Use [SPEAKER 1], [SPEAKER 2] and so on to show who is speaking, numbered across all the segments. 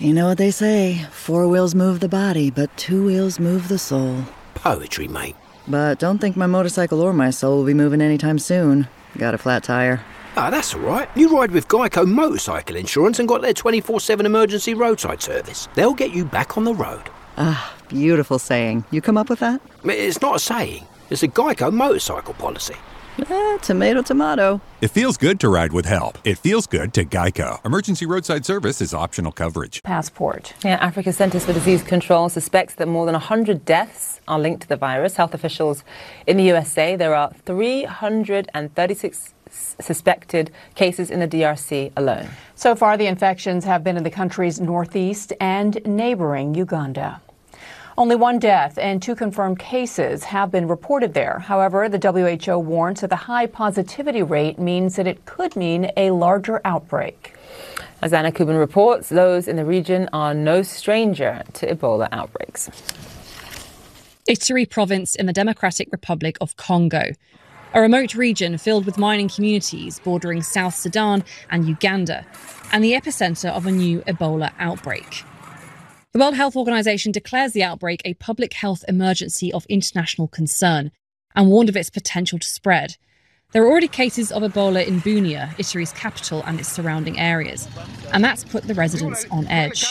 [SPEAKER 1] You know what they say, 4 wheels move the body, but 2 wheels move the soul.
[SPEAKER 2] Poetry, mate.
[SPEAKER 1] But don't think my motorcycle or my soul will be moving anytime soon. Got a flat tire.
[SPEAKER 2] Ah, that's all right. You ride with Geico Motorcycle Insurance and got their 24/7 emergency roadside service. They'll get you back on the road.
[SPEAKER 1] Ah, beautiful saying. You come up with that?
[SPEAKER 2] It's not a saying. It's a Geico motorcycle policy.
[SPEAKER 1] Tomato, tomato.
[SPEAKER 3] It feels good to ride with help. It feels good to Geico. Emergency roadside service is optional coverage.
[SPEAKER 4] Passport. Yeah, Africa's Centers for Disease Control suspects that more than 100 deaths are linked to the virus. Health officials in the US say there are 336 suspected cases in the DRC alone.
[SPEAKER 5] So far, the infections have been in the country's northeast and neighboring Uganda. Only 1 death and 2 confirmed cases have been reported there. However, the WHO warns that the high positivity rate means that it could mean a larger outbreak.
[SPEAKER 4] As Anna Kubin reports, those in the region are no stranger to Ebola outbreaks.
[SPEAKER 6] Ituri province in the Democratic Republic of Congo, a remote region filled with mining communities bordering South Sudan and Uganda, and the epicenter of a new Ebola outbreak. The World Health Organization declares the outbreak a public health emergency of international concern and warned of its potential to spread. There are already cases of Ebola in Bunia, Ituri's capital, and its surrounding areas, and that's put the residents on edge.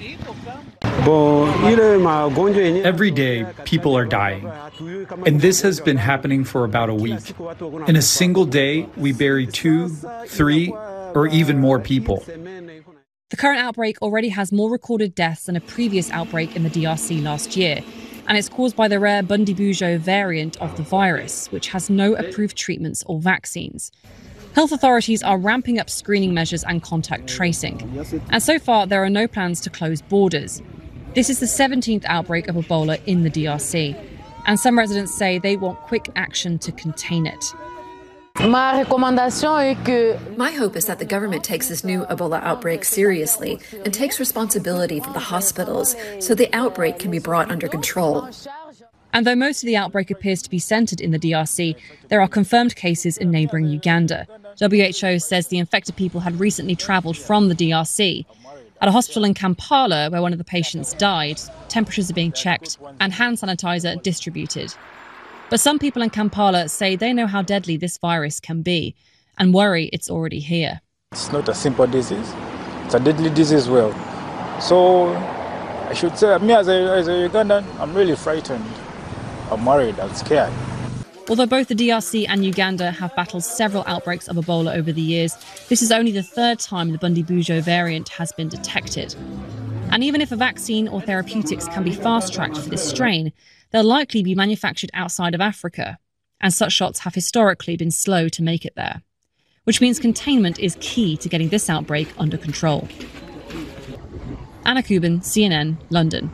[SPEAKER 7] Every day, people are dying, and this has been happening for about a week. In a single day, we bury 2, 3, or even more people.
[SPEAKER 6] The current outbreak already has more recorded deaths than a previous outbreak in the DRC last year, and it's caused by the rare Bundibugyo variant of the virus, which has no approved treatments or vaccines. Health authorities are ramping up screening measures and contact tracing, and so far there are no plans to close borders. This is the 17th outbreak of Ebola in the DRC, and some residents say they want quick action to contain it.
[SPEAKER 8] My hope is that the government takes this new Ebola outbreak seriously and takes responsibility for the hospitals so the outbreak can be brought under control.
[SPEAKER 6] And though most of the outbreak appears to be centred in the DRC, there are confirmed cases in neighbouring Uganda. WHO says the infected people had recently travelled from the DRC. At a hospital in Kampala, where one of the patients died, temperatures are being checked and hand sanitizer distributed. But some people in Kampala say they know how deadly this virus can be and worry it's already here.
[SPEAKER 9] It's not a simple disease. It's a deadly disease as well. So I should say, me as a Ugandan, I'm really frightened. I'm worried, I'm scared.
[SPEAKER 6] Although both the DRC and Uganda have battled several outbreaks of Ebola over the years, this is only the 3rd time the Bundibugyo variant has been detected. And even if a vaccine or therapeutics can be fast-tracked for this strain, they'll likely be manufactured outside of Africa, and such shots have historically been slow to make it there, which means containment is key to getting this outbreak under control. Anna Kubin, CNN, London.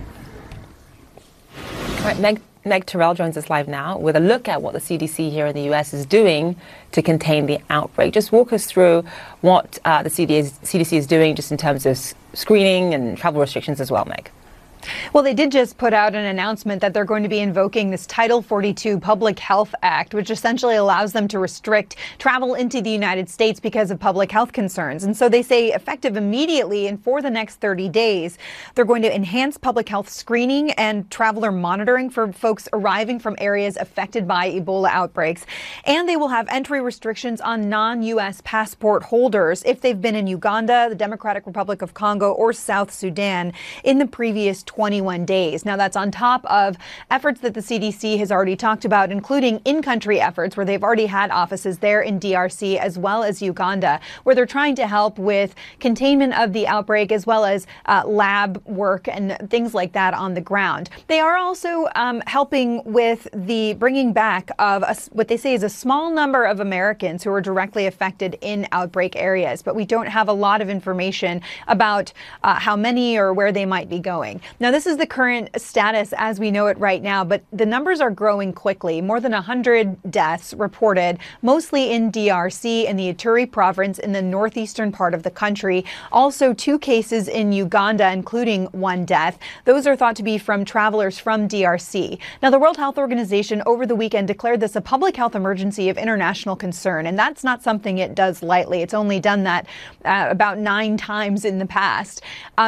[SPEAKER 4] All right, Meg Terrell joins us live now with a look at what the CDC here in the US is doing to contain the outbreak. Just walk us through what the CDC is doing just in terms of screening and travel restrictions as well, Meg.
[SPEAKER 5] Well, they did just put out an announcement that they're going to be invoking this Title 42 Public Health Act, which essentially allows them to restrict travel into the United States because of public health concerns. And so they say effective immediately and for the next 30 days, they're going to enhance public health screening and traveler monitoring for folks arriving from areas affected by Ebola outbreaks. And they will have entry restrictions on non-U.S. passport holders if they've been in Uganda, the Democratic Republic of Congo, or South Sudan in the previous 21 days. Now, that's on top of efforts that the CDC has already talked about, including in-country efforts where they've already had offices there in DRC as well as Uganda, where they're trying to help with containment of the outbreak as well as lab work and things like that on the ground. They are also helping with the bringing back of what they say is a small number of Americans who are directly affected in outbreak areas, but we don't have a lot of information about how many or where they might be going. Now, this is the current status as we know it right now, but the numbers are growing quickly. More than 100 deaths reported, mostly in DRC and the Ituri province in the northeastern part of the country. Also, 2 cases in Uganda, including 1 death. Those are thought to be from travelers from DRC. Now, the World Health Organization over the weekend declared this a public health emergency of international concern, and that's not something it does lightly. It's only done that about 9 times in the past.